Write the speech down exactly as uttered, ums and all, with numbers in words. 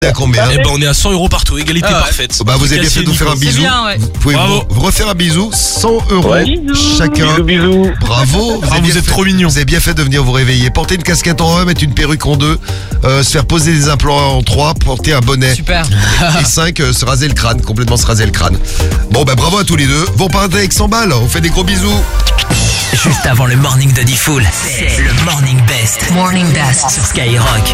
À combien? Eh ben on est à cent euros partout, égalité Ah ouais. parfaite. Bah vous avez bien fait de nous faire un C'est bisou. bien, ouais. Vous pouvez Bravo. vous refaire un bisou, cent euros Ouais. chacun. Bisous, bisous. Bravo, Ah, avez vous bien êtes fait- trop mignons. Vous avez bien fait de venir vous réveiller. Porter une casquette en un, mettre une perruque en deux, euh, se faire poser des implants en trois, porter un bonnet. Super. Et cinq, euh, se raser le crâne, complètement se raser le crâne. Bon bah bravo à tous les deux. Vous repartez avec cent balles, on fait des gros bisous. Juste avant le morning de Diffoul, c'est le Morning Best. Morning Best. Sur Skyrock.